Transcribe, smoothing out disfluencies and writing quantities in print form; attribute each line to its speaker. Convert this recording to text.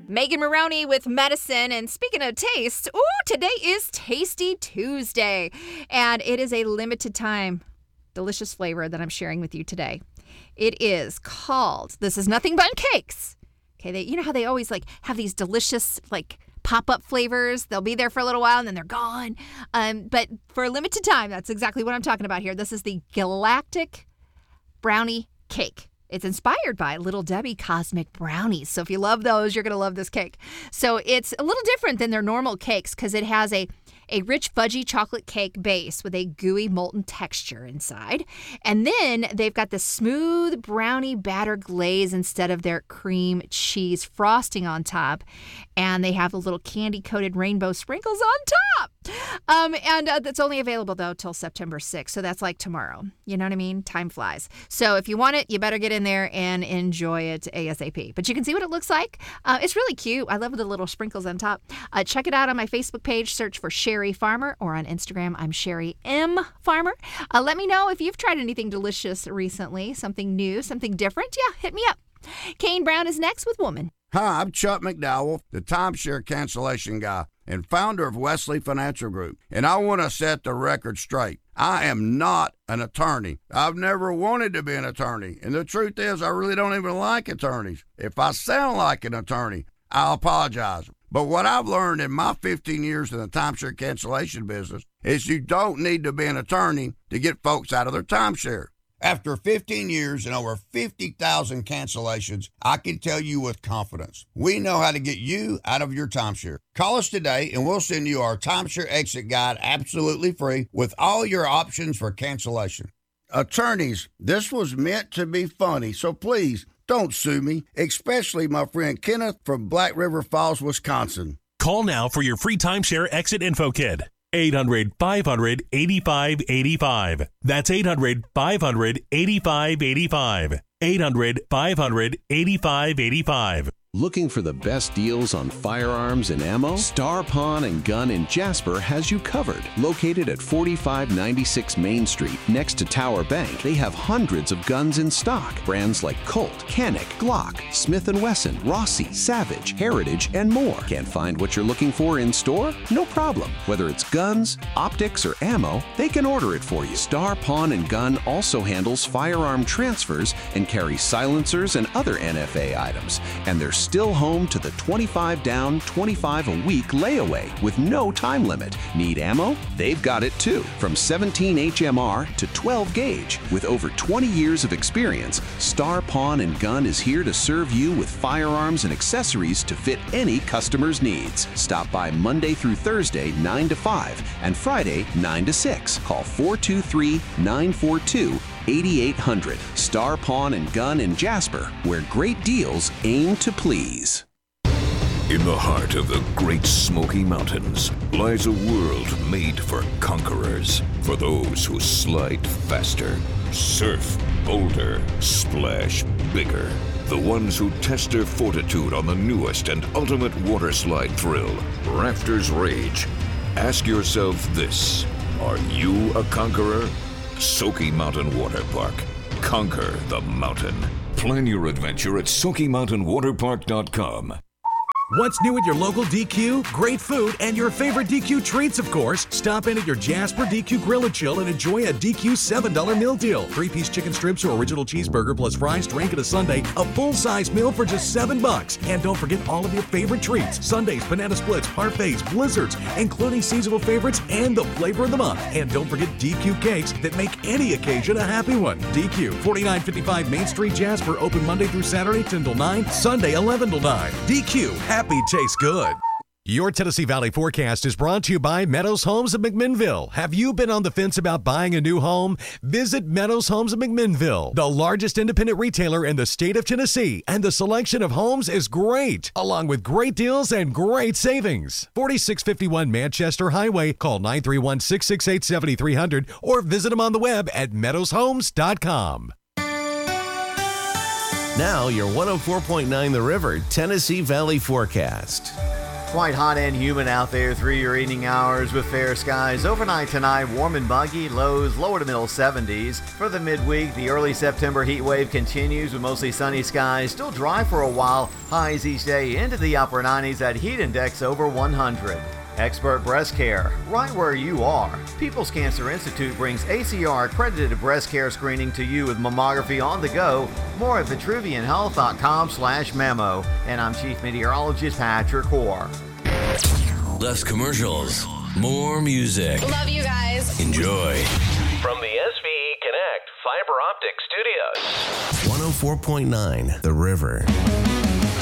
Speaker 1: Megan Maroney with Medicine. And speaking of taste, today is Tasty Tuesday. And it is a limited time delicious flavor that I'm sharing with you today. It is called, this is Nothing But Cakes. Okay, you know how they always have these delicious pop-up flavors? They'll be there for a little while and then they're gone. But for a limited time, that's exactly what I'm talking about here. This is the Galactic Brownie Cake. It's inspired by Little Debbie Cosmic Brownies. So if you love those, you're going to love this cake. So it's a little different than their normal cakes because it has a rich fudgy chocolate cake base with a gooey molten texture inside. And then they've got the smooth brownie batter glaze instead of their cream cheese frosting on top. And they have a little candy-coated rainbow sprinkles on top. And that's only available, though, till September 6th. So that's like tomorrow. You know what I mean? Time flies. So if you want it, you better get in there and enjoy it ASAP. But you can see what it looks like. It's really cute. I love the little sprinkles on top. Check it out on my Facebook page. Search for Sherry Farmer, or on Instagram, I'm Sherry M. Farmer. Let me know if you've tried anything delicious recently, something new, something different. Yeah, hit me up. Kane Brown is next with Woman.
Speaker 2: Hi, I'm Chuck McDowell, the timeshare cancellation guy and founder of Wesley Financial Group. And I want to set the record straight. I am not an attorney. I've never wanted to be an attorney. And the truth is, I really don't even like attorneys. If I sound like an attorney, I'll apologize. But what I've learned in my 15 years in the timeshare cancellation business is you don't need to be an attorney to get folks out of their timeshare. After 15 years and over 50,000 cancellations, I can tell you with confidence, we know how to get you out of your timeshare. Call us today and we'll send you our timeshare exit guide absolutely free with all your options for cancellation. Attorneys, this was meant to be funny, so please don't sue me, especially my friend Kenneth from Black River Falls, Wisconsin.
Speaker 3: Call now for your free timeshare exit info kit. 800-500-8585. That's 800-500-8585. 800-500-8585.
Speaker 4: Looking for the best deals on firearms and ammo? Star Pawn and Gun in Jasper has you covered. Located at 4596 Main Street, next to Tower Bank, they have hundreds of guns in stock. Brands like Colt, Canik, Glock, Smith & Wesson, Rossi, Savage, Heritage, and more. Can't find what you're looking for in store? No problem. Whether it's guns, optics, or ammo, they can order it for you. Star Pawn and Gun also handles firearm transfers and carries silencers and other NFA items. And they're still home to the 25 down, 25 a week layaway with no time limit. Need ammo? They've got it too. From 17 HMR to 12 gauge. With over 20 years of experience, Star Pawn and Gun is here to serve you with firearms and accessories to fit any customer's needs. Stop by Monday through Thursday, 9 to 5, and Friday, 9 to 6. Call 423-942-8800. Star Pawn and Gun in Jasper, where great deals aim to please.
Speaker 5: In the heart of the Great Smoky Mountains lies a world made for conquerors, for those who slide faster, surf bolder, splash bigger, the ones who test their fortitude on the newest and ultimate water slide thrill, Rafters Rage. Ask yourself this: are you a conqueror? Smoky Mountain Water Park. Conquer the mountain. Plan your adventure at SmokyMountainWaterPark.com.
Speaker 6: What's new at your local DQ? Great food and your favorite DQ treats, of course. Stop in at your Jasper DQ Grill and Chill and enjoy a DQ $7 meal deal. 3-piece chicken strips or original cheeseburger plus fries, drink, and a sundae. A full-size meal for just $7. And don't forget all of your favorite treats. Sundaes, banana splits, parfaits, blizzards, including seasonal favorites and the flavor of the month. And don't forget DQ cakes that make any occasion a happy one. DQ, 4955 Main Street, Jasper. Open Monday through Saturday, 10 till 9. Sunday, 11 till 9. DQ, happy tastes good. Your Tennessee Valley forecast is brought to you by Meadows Homes of McMinnville. Have you been on the fence about buying a new home? Visit Meadows Homes of McMinnville, the largest independent retailer in the state of Tennessee, and the selection of homes is great, along with great deals and great savings. 4651 Manchester Highway. Call 931-668-7300 or visit them on the web at meadowshomes.com.
Speaker 7: Now your 104.9 The River Tennessee Valley forecast. Quite hot and humid out there through your evening hours with fair skies. Overnight tonight, warm and muggy, lows lower to middle 70s. For the midweek, the early September heat wave continues with mostly sunny skies. Still dry for a while. Highs each day into the upper 90s at heat index over 100. Expert Breast Care, right where you are. People's Cancer Institute brings ACR accredited breast care screening to you with mammography on the go. More at vitruvianhealth.com/memo. And I'm Chief Meteorologist Patrick Hoare.
Speaker 8: Less commercials, more music.
Speaker 9: Love you guys.
Speaker 8: Enjoy.
Speaker 10: From the SVE Connect Fiber Optic Studios.
Speaker 8: 104.9 The River.